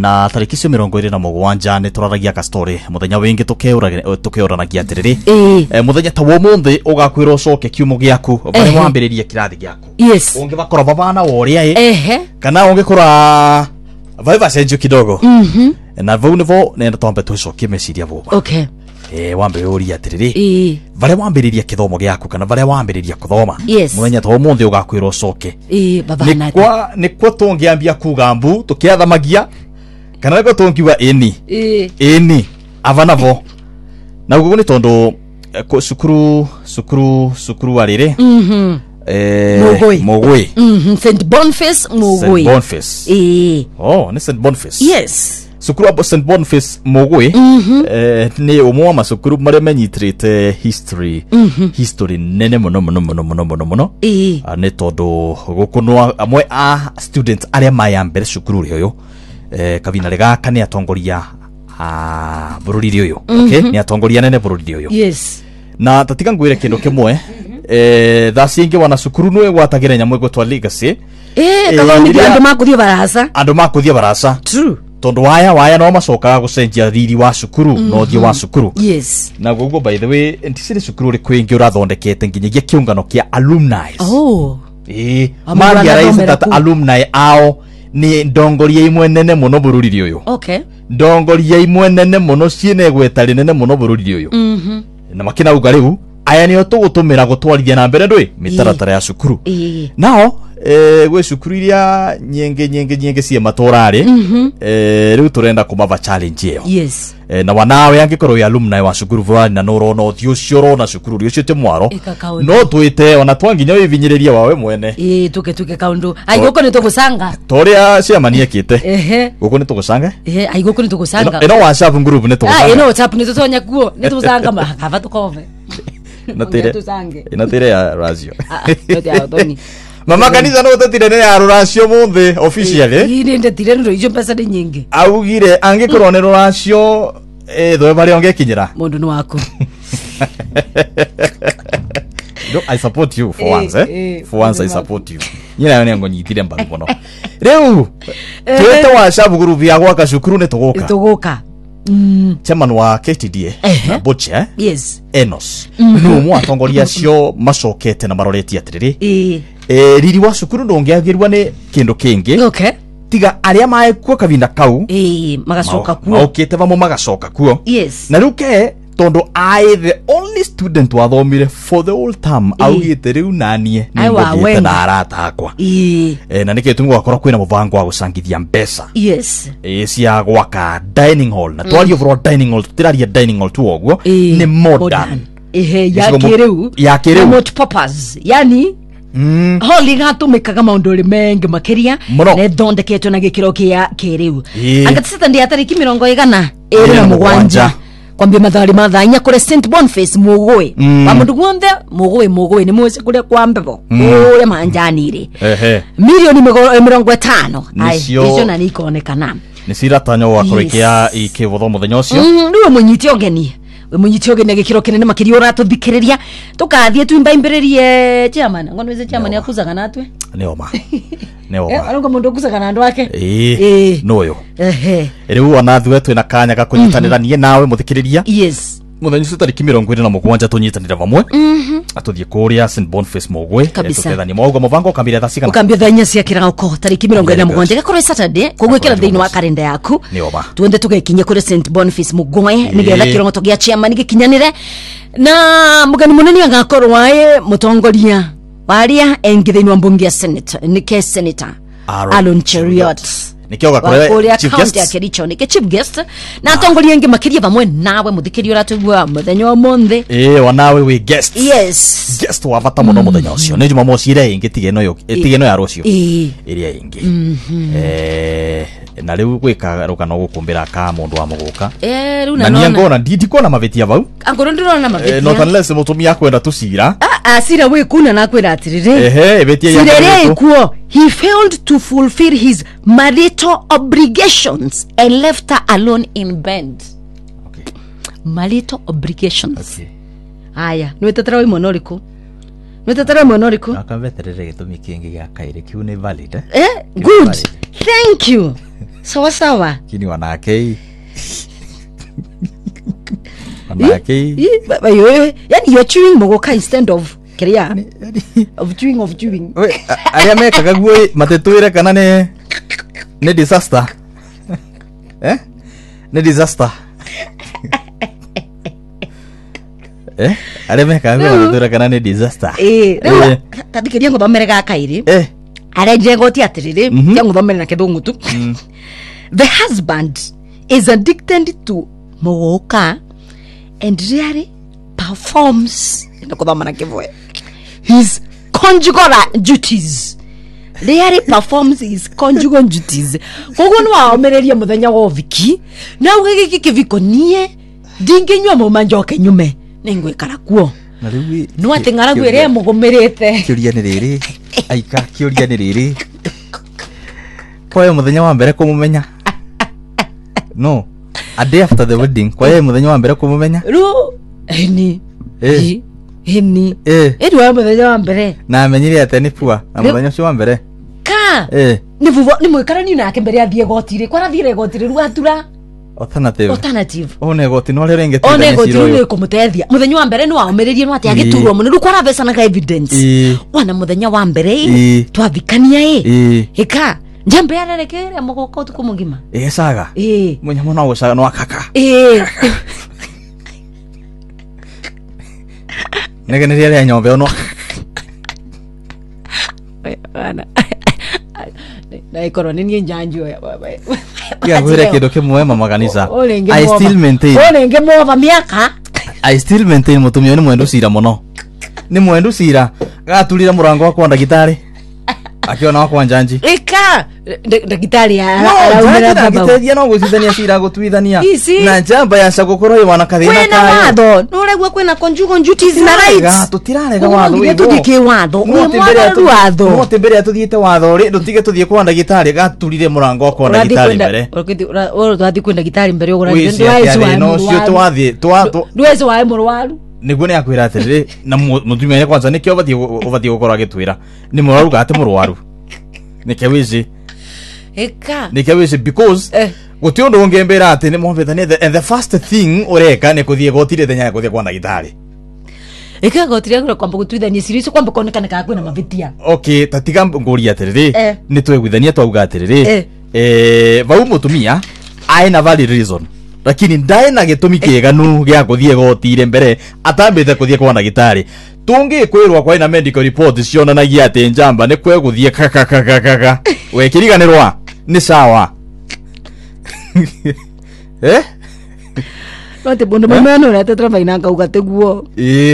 na tariki cio 27 ni turaragia ka story muthenya wingi tukeuranagia atiriri muthenya ta wo munthi ugakwira ucoke kiumo giaku bari wambiriria kirathi giaku yes ungibakora babana woria kana ungikora vaiva senju kidogo na vau nivo nenda tombe tucokie meciria vuba okay wambe uria atiriri bare wambiriria kithomo giaku kana bare wambiriria kuthoma yes muthenya ta wo munthi ugakwira ucoke babana nikwa tungiambia kugambu tukiathamagia kana niko tungiwa ini avanavo na uguo ni tondu sukuru arire Mogoi St Boniface Mogoi ni St Boniface yes sukuru abo St Boniface Mogoi ni umwe ma sukuru mare menyitrite history nene muno ni tondu gukunwa amwe a students aria mayambere sukuru ryo kavina rega kani atongoria bururi ryo okay ni atongoria nene bururi ryo yes na tatika ngwire kindu kimwe thacinge wana sukuru nwe gwatagira nyamwe gutwa legacy kathomithia andu makuthia barasa true tondu waya no macokaga gucenjia riri wa sukuru no thie wa sukuru yes na guguo by the way ntisiri sukuru ri kwingi urathondekete nginyagia kiungano kia alumni maria raise that alumni ao ni ndongoria imwe nene muno bururi uyu okay ndongoria imwe nene muno ciene gwetari nene muno bururi uyu na makina uga riu aya ni tugutumira gutwarithia na mbere ndui mitaratara ya sukuru nao gwe sukuru iria nyenge cie maturari riu turenda kumava challenge iyo yes na wanawe angikorwo ya alumni wa sukuru fulani na nurona uthio cio na sukuru rio te mwaro no twite ona twanginya wivinyiriria wawe mwene tuke kaundu aigoko ni tugusanga toria cia manie kite guko ni tugusanga aigoko ni tugusanga eno WhatsApp group ni tugusanga eno WhatsApp ni tutonya kuo ni tugusanga makava tukove inatire ya razio yote ya doni mama kanisa no tatire ne ya ruracio munthi officially ine ndetire ndo ijo pesa ni nyingi augire angikorwo ne ruracio tho bari ongekinyira mundu ni wako no I support you for once for once I support you nyina yone ngonyitire mbaru muno riu twete wa shabu group ya gwaka cukuru ne tuguka chairman wa KTDA Boche yes Enos no mu atongoria cio macokete na maroreti atiriri riri wa cukuru ndongiagirwa ni kindu kingi okay tiga aria mae kuo kavinda kau magacoka kuo okete vamo magacoka kuo yes na ruke tondo I the only student wathomire for the whole term augite riu nanie ni ngotete na arata akwa na nike tungu akora kwina muvango wa gucangithia mbesa yes cia gwaka dining hall na twali overall dining hall tiraria dining hall tu ogwo ni modern ya kiriu much purpose yani holi gatumikaga maunduri mengi makiria ne thondeketwo na gikiro kia kiriu angatisata ndi atariki 27 kwambia mathari mathanya kure St Boniface Mogoi bamundu gunthe Mogoi ni mwese kure kwa mbevo ule manjani ri milioni 50 icio na nikonekana ni siratanyo wa kurekia ikivotho muthenya ucio ndiwe munyitio geni gikiro kinene makiri uratuthikiriria tukathie tuimbaimbererie chairman ngonweze chairman yakuzaga natwe neoma arongo mundu kuzaga na andu ake noyo riu ona thwe twina kanya ga kunyitanira nie nawe muthikiriria yes muthenya ucio tariki 27 tunyitanira vamwe atuthie kuria St Boniface Mogoi tukethania mauga muvango kambira thacigana ukambia thanya cia kirauko tariki 27 gakore Saturday kugwikira thiini wa kalenda yaku tuende tugekinya kuri St Boniface Mogoi nigetha kirongo gia chairman gikinyanire na mugani munene agakorwo wae mutongoria waria engithiini wa mbunge ya Senate nike Senator Aaron Cheriot nikioga kore chief guest ya Kericho nike chief guest na atongoria ngi makiria vamwe nawe muthikiri uratugwa muthenya wa monthi wanawe we guest yes guest wa vata muno muthenya ucio ni Jumamosi ire ingi tigeno ya rucio iria ingi na riu gwika rukano gukumbira ka mundu wa muguka riu na ngona ndikona mavetia vau angoro ndirona mavetia no unless mutumia kwenda tucira asira we kuna na kwenda atirire vetia ya kuo he failed to fulfill his marital obligations and left her alone in bed. Okay. Marital obligations. Okay. Aya, nwetetera imonoriku. Nwetetera imonoriku. Akaveterere gitumi kingi gya kaire kiu ni valid. Good. Thank you. Sawa sawa. Kini wanake. Wanake. Yani you're chewing mogoka instead of Keria. Of chewing. Aya meka kagwe matetuire kana ne disaster. Ne disaster. Are meka kagwe matetuire kana ne disaster. Tatikiria ngothomere gakairi. Are njegoti atiriri, ngothomere na kithungu tu. The husband is addicted to mogoka and really performs his conjugal duties. Really performs his conjugal duties. Kogo no aomereria muthenya wa viki na ugigiki kiviko nie ndingenywa mumanjoke nyume ningwikara kuo no atingara gwire mugomerete kiuria ni riri aika kiuria ni riri kwa muthenya wa mbere kumumenya no a day after the wedding kwa muthenya wa mbere kumumenya ru eni wa muthenya wa mbere na amenyire ate ni pua na muthenya ucio wa mbere ka ni mwikarani nake mbere athie gotire kwa athire gotire ru atura alternative one goti no rero ingeti one goti no kumutethia muthenya wa mbere no aumiririe no ati agiturwo muno kwa rabesa na evidence wana muthenya wa mbere twathikania hika njambe yarerekere mogoko tukumugima saga munyamo no gucaga no akaka negeneria ya nyombe no ana na ikoroni ni njanjo ya gwire kido kimwe mama kanisa I still maintain ole ngemo miaka I still maintain mutumio ni mwendu cira muno ni mwendu cira gaturira murango wa kwa ndagitari akiona wa kwa njanji ika ndagitari araumira baba ndagitari no gucithania cira gutwithania na njamba ya cagukoro wana kathina kayo kwena watho nuregwa kwena conjugal duties na rights tutirarega watho wigo tudike watho no tembere atuthiete watho ri ndutige tuthie kwa ndagitari gaturire murango wa kwa ndagitari mbere oro twathi kwenda ndagitari mbere ugura no cio twathi ndwese wae murwaru niguo ni akwira atiriri na mutumia ni kwanza nikio ubathie gukora agitwira ni muraru gate murwaru nike wici nike wici because guti undu ungembera ati ni mumbethania the first thing ureka ni kuthie gotire thenya kuthie kwa ndagitari gotire gura kwamba gutwithania siriso kwamba konekana ka kwina mavitia okay tatiga nguri atiriri ni twegwithania twauga atiriri vau mutumia aina valid reason lakini ndae na gitumi kiganu gya kuthie gotire mbere atambite kuthie kwa ndagitari tungi kwirwa kwa ina medical report cionanagia ati njamba ni kwe guthie kaka wekiriganirwa ni sawa Wate bondo mamano na tetra vaina kauga teguo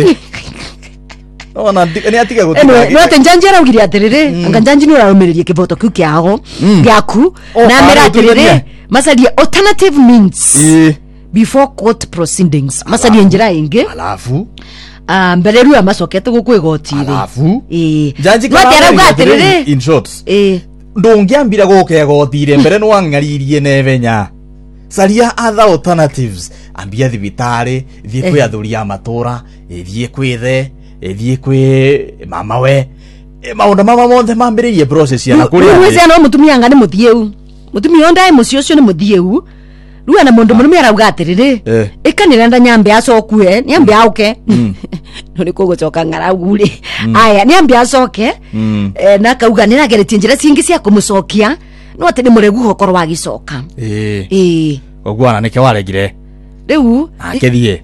ona ni atige gutira no ate njanjera ugiri atiriri anga njanji no raumiririe kivoto kiu kiago giaku na mera atiriri masadia alternative means before court proceedings masadia njira ingi alafu mbere ruwa masokete gukwigotire alafu njanji kana atiriri in short ndungiambira gukegotire mbere no angaririe nevenya saria other alternatives ambia thibitari thie kwi athuria matura thie kwithe thie kwi mama we maunda mama monthe mambiririe process ya nakuri wese no mutumia ngani muthieu mutumia ndai mucio cio ni muthieu ruwa na mundu murume arauga atiriri ikanira nda nyambe acokue nyambe auke no ni kugucoka ngaraguri aya nyambe acoke na kauga nirageretie njira cingi cia kumucokia no ati ni muregu gukoro wagicoka ogwana nike waregire riu akethie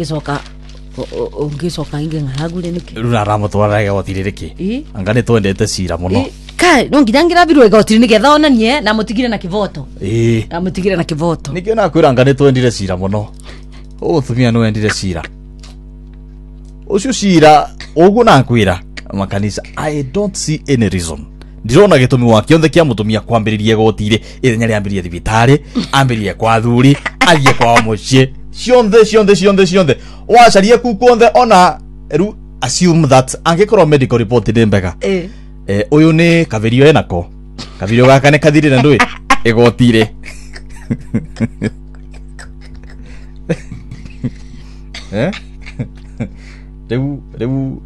ungicoka inge ngaraguri niki runa ramutwara gotiririki anga ni twendete cira muno kai no ngirangira birwe gotiri nigetha onanie na mutigire na kivoto na mutigire na kivoto nikio na kwira anga ni twendire cira muno tumia no endire cira ucio cira ugu na kwira makanisa I don't see any reason ndirona gitumi wa kionthe kia mutumia kwambiririe gotire ithenya riambirie thibitari ambirie kwa thuri athie kwa mucie cionthe wacarie ku kuonthe ona ru assume that angikoro medical report ni mbega uyu ni kavirio enako kavirio gaka ni kathirire ndui igotire Rebu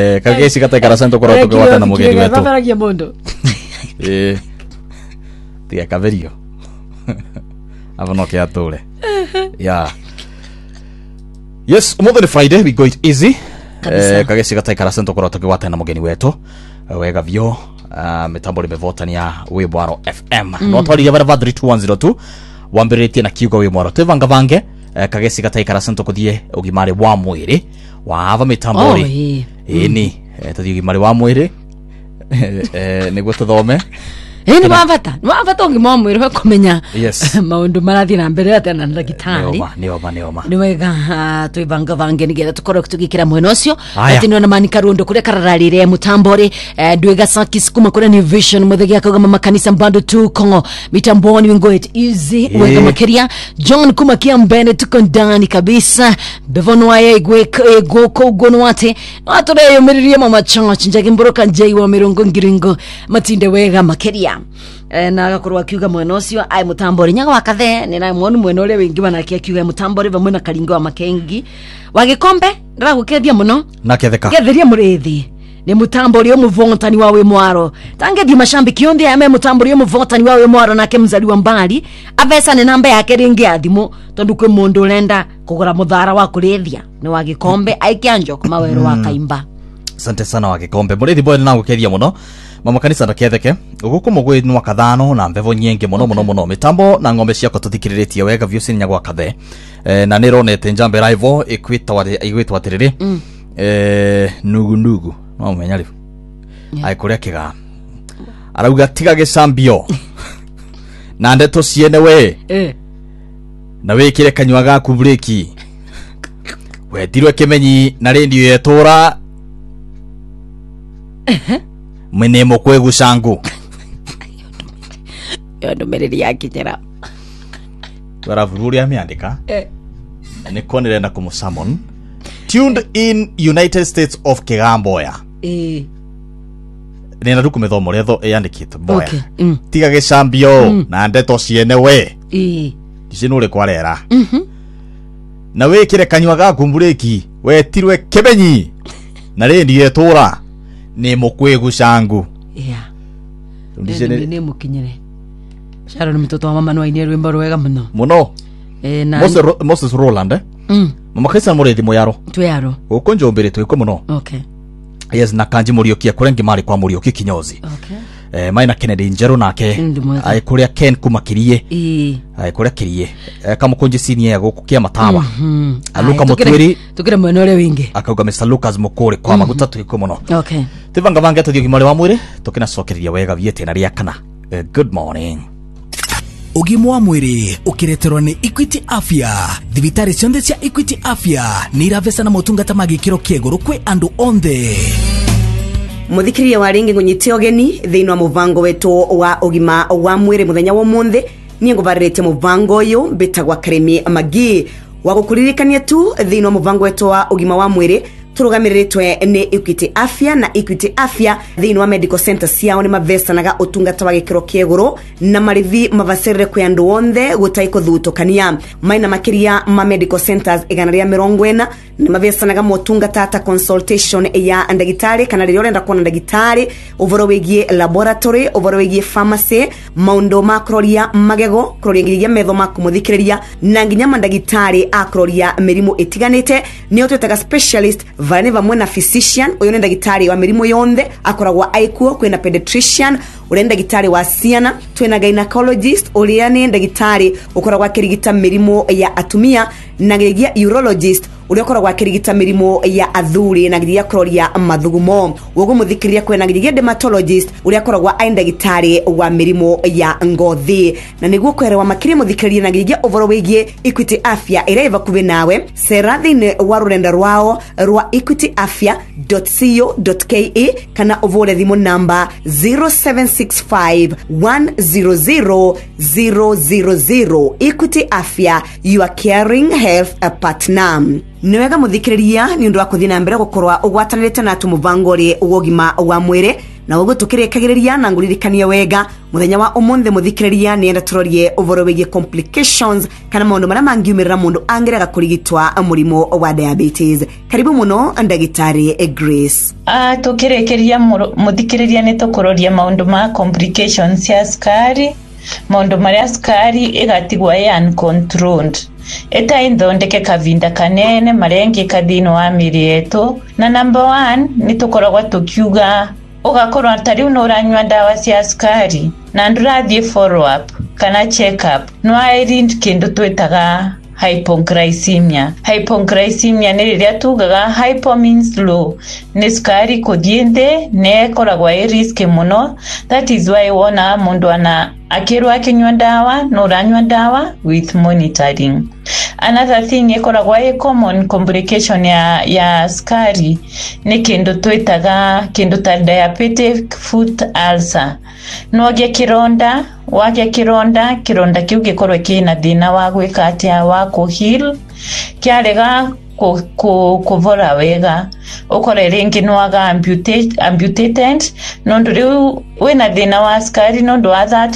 kagesi kata karasanto kora to kwata na mugeri wetu babaragia mondo Tia kaverio. Avono ke atole. Yeah. Yes, more than Friday we go it easy. Kagesi gatai karasento korota kwata na mugeni wetu. Wega vyo mitambo limevotania we Mwaro FM. No twali ya bara 3102 wamberetie na kiugo we Mwaro tevanga vange. Kagesi gatai karasento kuthie ugimare wa mwiri wa ava mitambo ri. Ni tuthie ugimare wa mwiri. Niguo tuthome. Ni wavata ngima mwiri kumenya maundu marathi na mbere ate na ndagitari ni wega tuivanga vange nigetha tukoro tugikira mwena ucio ati ni ona manika rundo kuria karararire mutambori ndwega sakis kuma kuria ni vision muthegi akagama makanisa mbando tu kongo mitamboni wingo it easy wega makeria John kuma kiambene tuko ndani kabisa bevono aye go gonwate atore yomiririe mama church njagi mboroka njei wa mirongo ngiringo matinde wega makeria na agakorwa akiuga mwena ucio ai mutambori nyaga wakathe ni na mwonu mwena ule wingi wana akiuga mutambori vamwe na karingo wa makengi wa gikombe ndagukethia muno na ketheka getheria murithi ni mutambori o muvotani wa we Mwaro tange di mashambiki yonthe ame mutambori o muvotani wa we Mwaro nake mzali wa mbali avesa ni namba yake ringi athimo tondu kwe mundu urenda kugura muthara wa kurithia ni wa gikombe aikianjo kuma wero wa kaimba. Asante sana wa gikombe murithi boy na gukethia muno mama kanisa ndaketheke uguko mugwe nwa kathano na mbevo nyingi muno mitambo na ngombe ciako tuthikiriretie wega vyo sinya gwa kathe na nironete njambe live igwitwa atiriri nugu no menya riu ai kuria kiga arauga tiga gicambio na ndeto ciene we na wikire kanywa gaku breki wetirwe kimenyi na radio yetura mwene mukwe gucangu yondo mereri yakinyera baravururi ameandika ni konere na kumusamon tuned in United States of Kigamboya nina rukumethomo retho yandikite boya tiga gicambio na ndeto ciene we dicinure kwarera na wikire kanywa gaku mbureki wetirwe kimenyi na radio yetura ni mukwe gucangu ni mukinyere Sharon mtoto wa mama no aini rwimbo rwega muno na Moses Roland mama Christian Murithi Muyaro tuyaro ukonjo mbere twiko muno yes na kanji muriokia kurengi mari kwa murioki kinyozi maina Kennedy Njeru nake ai kuria Ken kumakirie ai kuria kirie kamukonji sini ya gukukia matawa aluka mutwiri tukire mwene ule wingi akauga Mr Lucas Mukuri kwa maguta twiko muno tivanga vanga tuthio gimari wa mwiri tukina cokereria wega viete na ria kana good morning. Ugima wa mwiri ukireterwa ni Equity Afya. Thibitari cionthe cia Equity Afya ni iravesa na motungata magikiro kieguru kwi andu onthe. Muthikiria wa ringi ngunyite ogeni thiini wa muvango wetu wa ugima wa mwiri muthenya wa munthe ni nguvarite muvango uyu mbitagwa Karemi Magi wa gukuririkania tu thiini wa muvango wetu wa ugima wa mwiri turugamiritwe ni Equity Afya na Equity Afya thiini wa medical center ciao ni mavesanaga utungata wa gikiro kieguru na marithi mavaserere kwi andu onthe gutaiko thutukania maina makiria ma medical centers iganaria 40 ni mavesanaga motungata ta consultation ya ndagitari kana riria urenda kuona ndagitari uvoro wigie laboratory uvoro wigie pharmacy maundo makroria magego kroria ngiria metho makumuthikiriria na nginya mandagitari akroria mirimu itiganite ni otwetaga specialist vane vamwe na physician uyo ni ndagitari wa mirimu yonthe akoragwa aikuo kwina pediatrician uri ndagitari wa ciana twina gynecologist uri ni ndagitari ukoragwa kirigita mirimu ya atumia na ngiria urologist uri ukoragwa kirigita mirimu ya athuri na ngiria kroria mathugumo wogo muthikiria kwina ngiria dermatologist uri ukoragwa ai ndagitari wa mirimu ya ngothi na niguo kwerewa makiri muthikiria na ngiria uvoro wigie Equity Afya ireva kuve nawe serathine wa rurenda rwao rwa equityafya.co.ke kana uvore thimu namba 0765100000. Equity Afya, you are caring health a partner. Niwega muthikiriria ni undu wa kuthina mbere gukorwa ugwatanirite na tumuvangori wogima wa mwire na ugo tukirekagiriria na nguririkania wega muthenya wa umunthe muthikiriria ni enda turorie uvoro wigie complications kana maundu maria mangiumirira mundu angeraga kurigitwa murimo wa diabetes. Karibu muno ndagitari Grace. Tukirekeria muthikiriria ni tukuroria maundu ma complications ya sukari mondo maria skari igatigwa uncontrolled itaithondeke kavinda kanene marengi kadhino wa miri yetu. Na number 1 ni tukoragwa tukiuga ugakorwo atari unuranywa dawa cia skari na ndurathie follow up kana check up no airind kindu twitaga hypoglycemia. Hypoglycemia ni riria tugaga hypo means low, ni skari kuthiende ne koragwa i risk muno. That is why wona mundu ana akirwa akinywa dawa no ranywa dawa with monitoring. Another thing ikoragwa i common complication ya skari ni kindu twitaga kindu ta diabetic foot ulcer. No ge kironda kironda kiu gikorwe kina thina wa gwika atia wa kuheal kiarega kuvora wega ukore ringi nwaga amputated nondu riu wina thina wa skari nondu wa that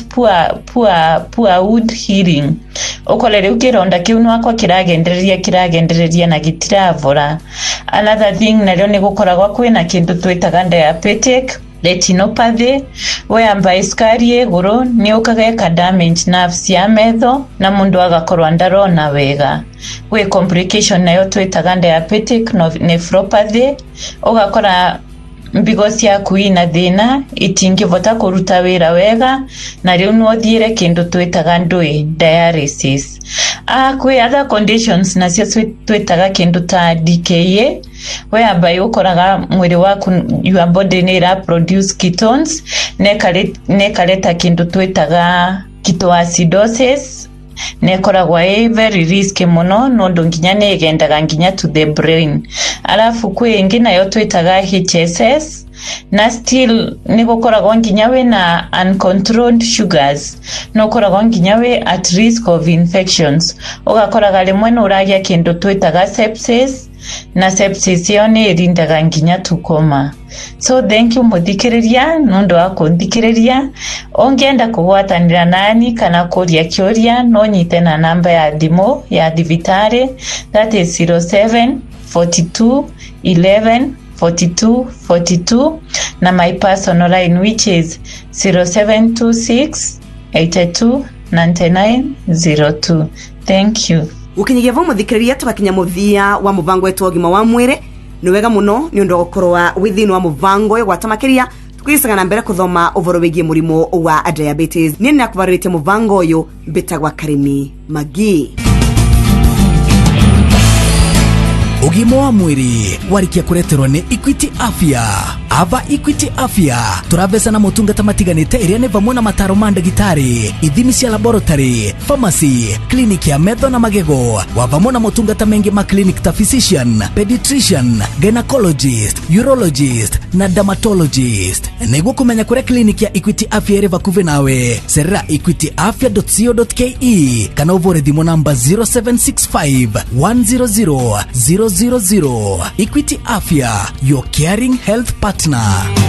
poor wound healing ukore riu kironda kiu nwako kiragendereria na gitiravora. Another thing nario ni gukoragwa kwina kindu twitaga diabetic retinopathy whereby skari iguru ni ukageka damage nerves ya metho na mundu agakorwa ndarona wega. We complication nayo twitaga diabetic nephropathy ugakora mbigo ciaku ina thina itingivota kuruta wira wega na riu no thiire kindu twitaga ndui dialysis. Kwi other conditions na cio twitaga kindu ta DKA whereby ukoraga mwiri waku your body ni ra produce ketones nekaleta kindu twitaga ketoacidosis nekoragwa very risky muno nondu nginya negendaga nginya to the brain. Alafu kwi ingi nayo twitaga HSS na still ni gukoragwa nginya we na uncontrolled sugars no koragwa nginya we at risk of infections ugakoraga rimwe no uragia kindu twitaga sepsis na sepsis yo ni irindaga nginya tukoma. So thank you muthikiriria nundu wa kunthikiriria. Ongienda kugwatanira nani kana kuria kioria no nyite na namba ya thimo ya thibitari that is 07 42 11 42 42 na my personal line which is 0726 82 99 02. Thank you. Ukinyigia vo muthikiriria tugakinya muthia wa muvango wetu ogima wa mwire ni wega muno ni undu gukorwa within wa muvango gwata makiria tukirisaga na mbere kuthoma uvoro wigie murimo wa diabetes. Ni nakubarite muvango uyu mbitagwa Karemi Magi. Ugima wa mwiri warikia kureterwa ni Equity Afya. Ava Equity Afya turavesa na motungata matiganite iria ni vamwe na mataro ma ndagitari, ithimi cia laboratory, pharmacy, clinic ya metho na magego, wavamwe na motungata mengi ma clinic ta physician, pediatrician, gynecologist, urologist na dermatologist. Niguo kumenya kuria clinic ya Equity Afya iri vakuvi nawe serera equityafya.co.ke kana uvore thimo namba 0765 100 000. Equity Afya, your caring health partner.